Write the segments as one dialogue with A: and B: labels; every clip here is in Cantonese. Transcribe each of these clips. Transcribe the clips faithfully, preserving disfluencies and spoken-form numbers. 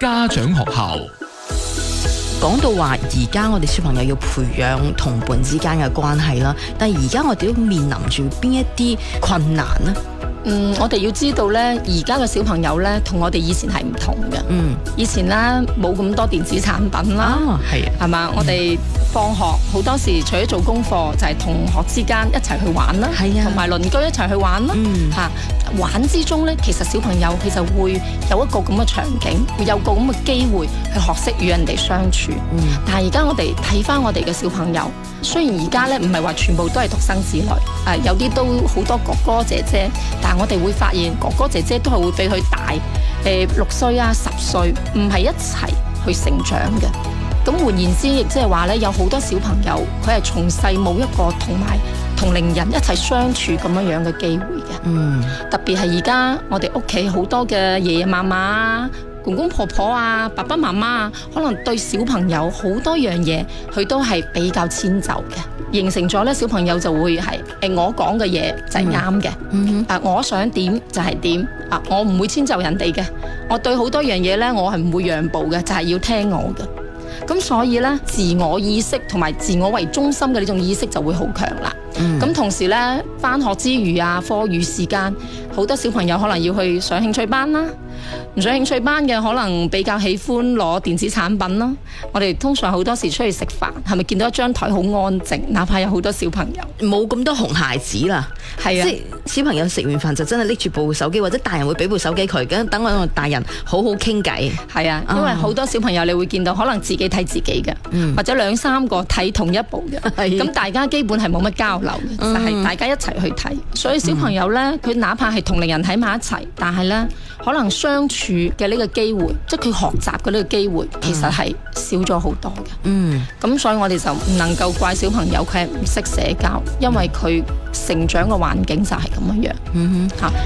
A: 家長學校。
B: 講到話而家我哋小朋友要培養同伴之間嘅關係啦，但係而家我哋都面臨住邊一啲困難呢？
C: 嗯，我哋要知道咧，而家嘅小朋友咧，同我哋以前係唔同嘅。
B: 嗯，
C: 以前咧冇咁多電子產品啦，
B: 係啊，
C: 係嘛？我哋放學好多時除咗做功課，就係同學之間一齊去玩啦，
B: 係啊，
C: 同埋鄰居一齊去玩啦。
B: 嗯，
C: 嚇玩之中咧，其實小朋友佢就會有一個咁嘅場景，會有個咁嘅機會去學識與人哋相處。
B: 嗯，
C: 但係而家我哋睇翻我哋嘅小朋友，雖然而家咧唔係話全部都係獨生子女，誒有啲都好多哥哥姐姐，但係我哋會發現哥哥姐姐都係會比佢大誒六歲啊十歲，唔係一齊去成長嘅。咁換言之，亦即係話咧，有好多小朋友佢係從細冇一個同埋同齡人一齊相處咁樣樣嘅機會嘅。
B: 嗯，
C: 特別係而家我哋屋企好多嘅爺爺嫲嫲啊、公公婆婆啊、爸爸媽媽啊，可能對小朋友好多樣嘢，佢都係比較遷就嘅，形成咗咧小朋友就會係誒我講嘅嘢就係啱嘅，
B: 嗯
C: 啊我想點就係點，啊我唔會遷就人哋嘅，我對好多樣嘢咧我係唔會讓步嘅，就係要聽我嘅。咁所以咧，自我意識同埋自我為中心嘅呢種意識就會好強啦。咁、嗯、同時咧，返學之餘啊，課餘時間，好多小朋友可能要去上興趣班啦。唔上興趣班嘅可能比較喜歡攞電子產品啦。我哋通常好多時出去食飯，係咪見到一張台好安靜，哪怕有好多小朋友，
B: 冇咁多熊孩子啦。
C: 係啊，
B: 即係小朋友食完飯就真係拎住部手機，或者大人會俾部手機佢，咁等我哋大人好好傾偈。
C: 係啊，因為好多小朋友你會見到可能自己睇自己嘅，
B: 嗯、
C: 或者兩三個睇同一部嘅，咁大家基本係冇乜交流嘅，就係、是、大家一齊去睇。所以小朋友呢，佢哪怕係同齡人睇埋一齊，但係呢，可能相處嘅呢個機會，即係佢學習嘅呢個機會，其實係少咗好多嘅。嗯，咁所以我哋就唔能夠怪小朋友佢係唔識社交，因為佢成長嘅環境就係咁樣樣。嗯哼，嚇。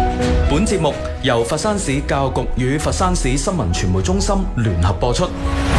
D: 本節目由佛山市教育局與佛山市新聞傳媒中心聯合播出。